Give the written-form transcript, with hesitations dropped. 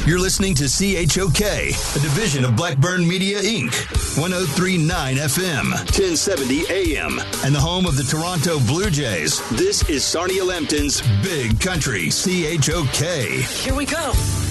You're listening to CHOK, a division of Blackburn Media, Inc., 103.9 FM, 1070 AM, and the home of the Toronto Blue Jays. This is Sarnia Lambton's Big Country, CHOK. Here we come.